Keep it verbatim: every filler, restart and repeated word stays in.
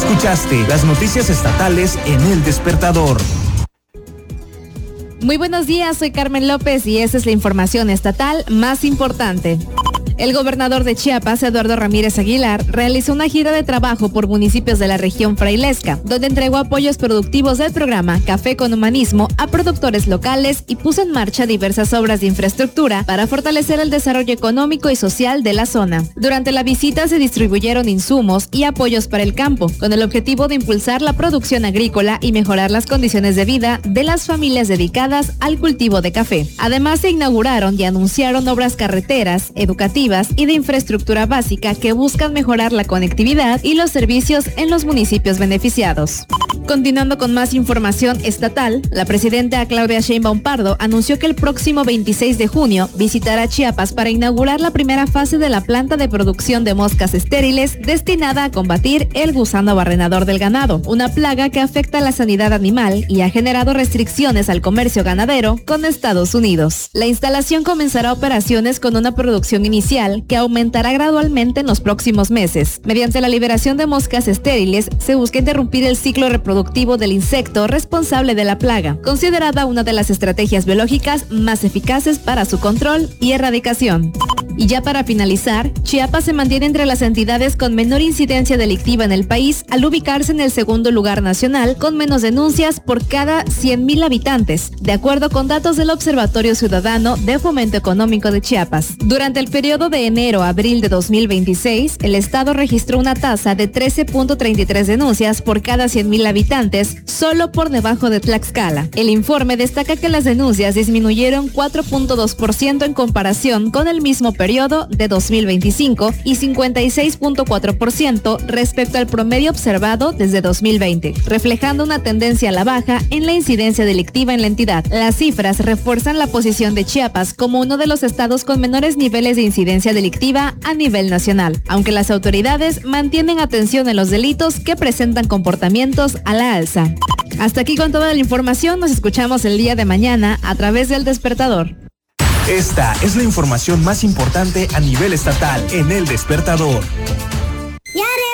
Escuchaste las noticias estatales en El Despertador. Muy buenos días, soy Carmen López y esta es la información estatal más importante. El gobernador de Chiapas, Eduardo Ramírez Aguilar, realizó una gira de trabajo por municipios de la región frailesca, donde entregó apoyos productivos del programa Café con Humanismo a productores locales y puso en marcha diversas obras de infraestructura para fortalecer el desarrollo económico y social de la zona. Durante la visita se distribuyeron insumos y apoyos para el campo, con el objetivo de impulsar la producción agrícola y mejorar las condiciones de vida de las familias dedicadas al cultivo de café. Además, se inauguraron y anunciaron obras carreteras, educativas y de infraestructura básica que buscan mejorar la conectividad y los servicios en los municipios beneficiados. Continuando con más información estatal, la presidenta Claudia Sheinbaum Pardo anunció que el próximo veintiséis de junio visitará Chiapas para inaugurar la primera fase de la planta de producción de moscas estériles destinada a combatir el gusano barrenador del ganado, una plaga que afecta a la sanidad animal y ha generado restricciones al comercio ganadero con Estados Unidos. La instalación comenzará operaciones con una producción inicial que aumentará gradualmente en los próximos meses. Mediante la liberación de moscas estériles, se busca interrumpir el ciclo reproductivo del insecto responsable de la plaga, considerada una de las estrategias biológicas más eficaces para su control y erradicación. Y ya para finalizar, Chiapas se mantiene entre las entidades con menor incidencia delictiva en el país al ubicarse en el segundo lugar nacional con menos denuncias por cada cien mil habitantes, de acuerdo con datos del Observatorio Ciudadano de Fomento Económico de Chiapas. Durante el periodo de enero a abril de dos mil veintiséis, el estado registró una tasa de trece punto treinta y tres denuncias por cada cien mil habitantes, solo por debajo de Tlaxcala. El informe destaca que las denuncias disminuyeron cuatro punto dos por ciento en comparación con el mismo periodo de dos mil veinticinco y cincuenta y seis punto cuatro por ciento respecto al promedio observado desde dos mil veinte, reflejando una tendencia a la baja en la incidencia delictiva en la entidad. Las cifras refuerzan la posición de Chiapas como uno de los estados con menores niveles de incidencia delictiva a nivel nacional, aunque las autoridades mantienen atención en los delitos que presentan comportamientos a la alza. Hasta aquí con toda la información, nos escuchamos el día de mañana a través del Despertador. Esta es la información más importante a nivel estatal en El Despertador. ¡Yare!